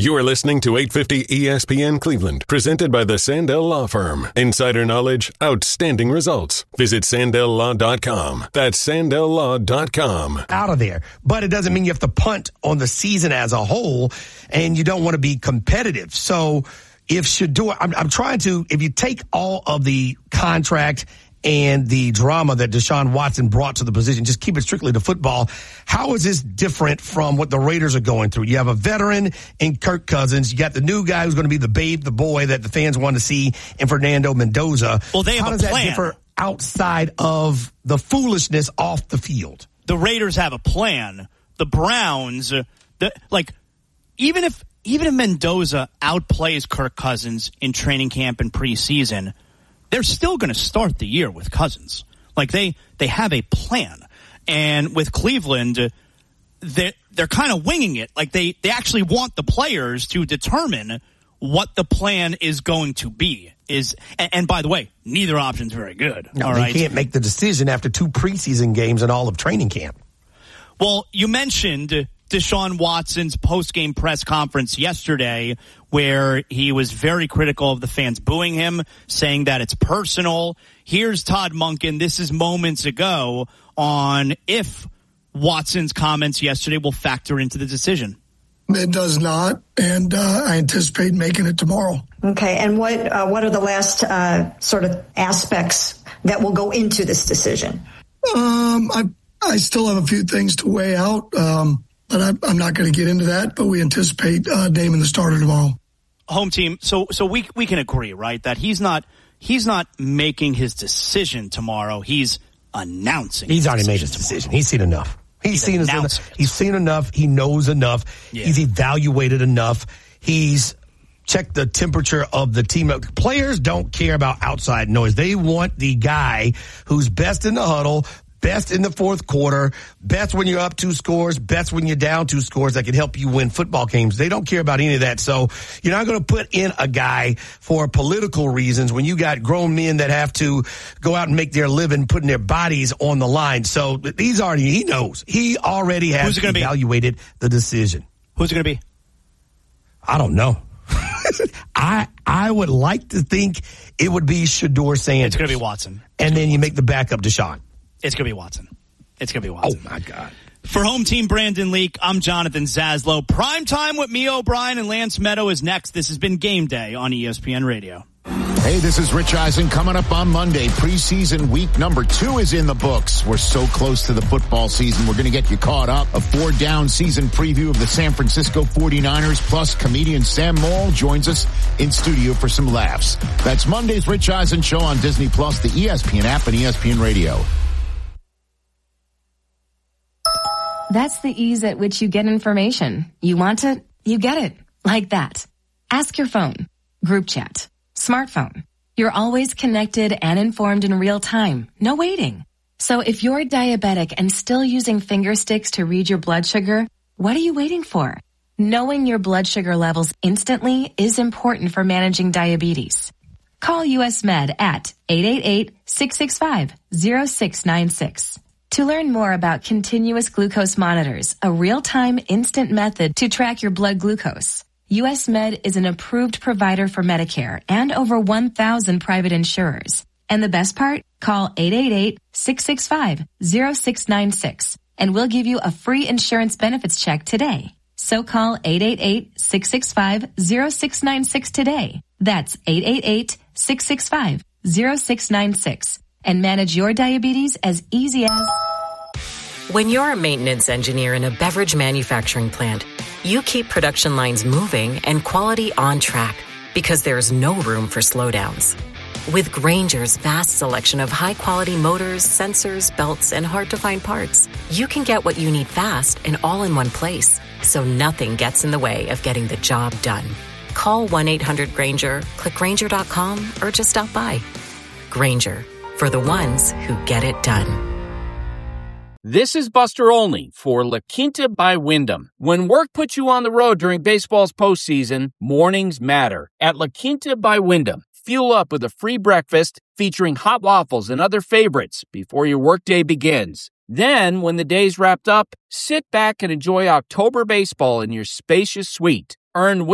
You are listening to 850 ESPN Cleveland, presented by the Sandell Law Firm. Insider knowledge, outstanding results. Visit SandellLaw.com. That's SandellLaw.com. Out of there. But it doesn't mean you have to punt on the season as a whole, and you don't want to be competitive. So if Shedeur, I'm trying to, if you take all of the contract and the drama that Deshaun Watson brought to the position, just keep it strictly to football. How is this different from what the Raiders are going through? You have a veteran in Kirk Cousins. You got the new guy who's going to be the babe, the boy that the fans want to see in Fernando Mendoza. Well, they have How a does plan. that differ outside of the foolishness off the field? The Raiders have a plan. The Browns, even if Mendoza outplays Kirk Cousins in training camp and preseason, they're still going to start the year with Cousins. Like they have a plan. And with Cleveland, they're kind of winging it. Like they actually want the players to determine what the plan is going to be. And by the way, neither option's very good. No, all they right? can't make the decision after 2 preseason games and all of training camp. Well, you mentioned Deshaun Watson's post-game press conference yesterday, where he was very critical of the fans booing him, saying that it's personal. Here's Todd Monken. This is moments ago on if Watson's comments yesterday will factor into the decision. It does not, and I anticipate making it tomorrow. Okay, and what are the last sort of aspects that will go into this decision? I still have a few things to weigh out, but I'm not going to get into that. But we anticipate naming the starter tomorrow. Home team. So we can agree, right, that he's not making his decision tomorrow. He's announcing. He's already made his decision. He's seen enough. He's seen enough. He knows enough. Yeah. He's evaluated enough. He's checked the temperature of the team. Players don't care about outside noise. They want the guy who's best in the huddle, best in the fourth quarter, best when you're up 2 scores, best when you're down 2 scores that can help you win football games. They don't care about any of that. So you're not going to put in a guy for political reasons when you got grown men that have to go out and make their living putting their bodies on the line. So he knows. He already has evaluated the decision. Who's it going to be? I don't know. I would like to think it would be Shedeur Sanders. It's going to be Watson. And then you make the backup Deshaun. It's going to be Watson. Oh, my God. For Home Team Brandon Leak, I'm Jonathan Zaslow. Prime time with me, O'Brien, and Lance Meadow is next. This has been Game Day on ESPN Radio. Hey, this is Rich Eisen coming up on Monday. Preseason week number 2 is in the books. We're so close to the football season. We're going to get you caught up. A 4-down season preview of the San Francisco 49ers, plus comedian Sam Morrill joins us in studio for some laughs. That's Monday's Rich Eisen Show on Disney+, the ESPN app, and ESPN Radio. That's the ease at which you get information. You want it, you get it. Like that. Ask your phone. Group chat. Smartphone. You're always connected and informed in real time. No waiting. So if you're diabetic and still using finger sticks to read your blood sugar, what are you waiting for? Knowing your blood sugar levels instantly is important for managing diabetes. Call US Med at 888-665-0696. To learn more about continuous glucose monitors, a real-time instant method to track your blood glucose, US Med is an approved provider for Medicare and over 1,000 private insurers. And the best part? Call 888-665-0696 and we'll give you a free insurance benefits check today. So call 888-665-0696 today. That's 888-665-0696 and manage your diabetes as easy as... When you're a maintenance engineer in a beverage manufacturing plant, you keep production lines moving and quality on track because there's no room for slowdowns. With Grainger's vast selection of high-quality motors, sensors, belts, and hard-to-find parts, you can get what you need fast and all in one place, so nothing gets in the way of getting the job done. Call 1-800-GRAINGER, click Grainger.com, or just stop by. Grainger, for the ones who get it done. This is Buster Olney for La Quinta by Wyndham. When work puts you on the road during baseball's postseason, mornings matter. At La Quinta by Wyndham, fuel up with a free breakfast featuring hot waffles and other favorites before your workday begins. Then, when the day's wrapped up, sit back and enjoy October baseball in your spacious suite. Earn